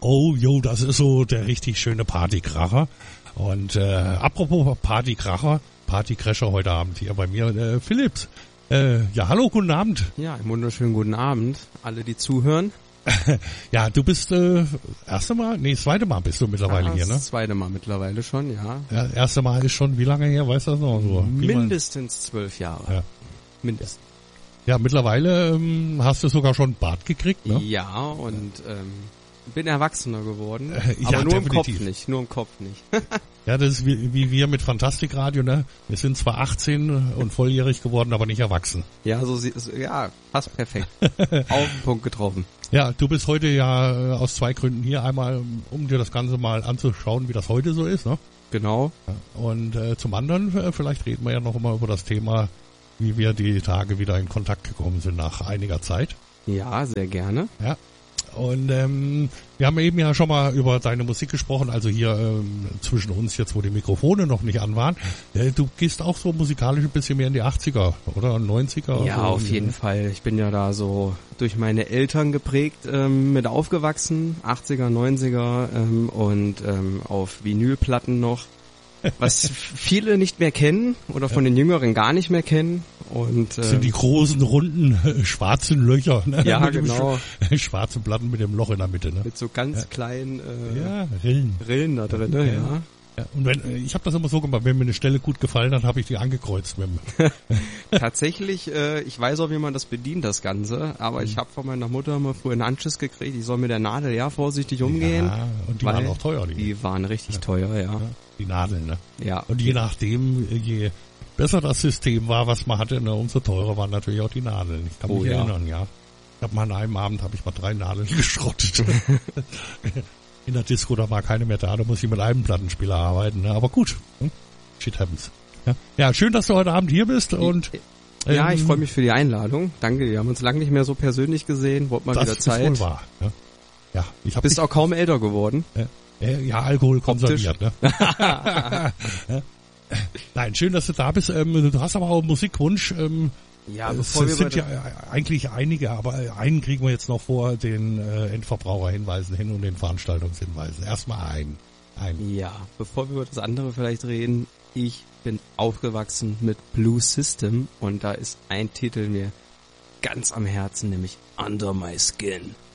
Oh, jo, das ist so der richtig schöne Partykracher. Und apropos Partycrasher heute Abend hier bei mir, Philips. Ja, hallo, guten Abend. Ja, einen wunderschönen guten Abend, alle, die zuhören. Ja, du bist zweite Mal bist du mittlerweile hier, ne? Das zweite Mal mittlerweile schon, ja. Ja, erste Mal ist schon, wie lange her, weißt du das noch? So, Mindestens 12 Jahre. Ja. Mindestens. Ja, mittlerweile hast du sogar schon einen Bart gekriegt, ne? Ja, und bin erwachsener geworden, ja, aber nur definitiv. Nur im Kopf nicht. Ja, das ist wie wir mit Fantastikradio, ne? Wir sind zwar 18 und volljährig geworden, aber nicht erwachsen. Ja, fast perfekt. Auf den Punkt getroffen. Ja, du bist heute ja aus zwei Gründen hier. Einmal, um dir das Ganze mal anzuschauen, wie das heute so ist, ne? Genau. Und zum anderen, vielleicht reden wir ja noch mal über das Thema, wie wir die Tage wieder in Kontakt gekommen sind nach einiger Zeit. Ja, sehr gerne. Ja. Und wir haben eben ja schon mal über deine Musik gesprochen, also hier zwischen uns jetzt, wo die Mikrofone noch nicht an waren. Du gehst auch so musikalisch ein bisschen mehr in die 80er oder 90er? Ja, auf jeden Fall. Ich bin ja da so durch meine Eltern geprägt, mit aufgewachsen, 80er, 90er und auf Vinylplatten noch. Was viele nicht mehr kennen oder von den Jüngeren gar nicht mehr kennen. Und das sind die großen, runden, schwarzen Löcher. Ne? Ja, mit genau. Schwarzen Platten mit dem Loch in der Mitte. Ne? Mit so ganz kleinen Rillen da drin, ne? Ja. Ja, und ich habe das immer so gemacht, wenn mir eine Stelle gut gefallen hat, habe ich die angekreuzt. Tatsächlich, ich weiß auch, wie man das bedient, das Ganze, aber ich habe von meiner Mutter mal früher einen Anschiss gekriegt, ich soll mit der Nadel vorsichtig umgehen. Ja, und die waren auch teuer. Die waren richtig teuer, ja. Die Nadeln, ne? Ja. Und je nachdem, je besser das System war, was man hatte, ne, umso teurer waren natürlich auch die Nadeln. Ich kann mich erinnern, ja. Ich habe mal an einem Abend 3 Nadeln geschrottet. In der Disco, da war keine mehr da muss ich mit einem Plattenspieler arbeiten, ne? Aber gut, shit happens. Ja, schön, dass du heute Abend hier bist und ja, ich freue mich für die Einladung. Danke, wir haben uns lange nicht mehr so persönlich gesehen, wurde mal wieder Zeit. Das ist wohl wahr. Ne? Ja, bist auch kaum älter geworden. Ja, Alkohol konserviert, ne? Nein, schön, dass du da bist. Du hast aber auch einen Musikwunsch. Ja, es sind ja eigentlich einige, aber einen kriegen wir jetzt noch vor den Endverbraucherhinweisen hin und den Veranstaltungshinweisen. Erstmal einen. Ja, bevor wir über das andere vielleicht reden, ich bin aufgewachsen mit Blue System und da ist ein Titel mir ganz am Herzen, nämlich Under My Skin.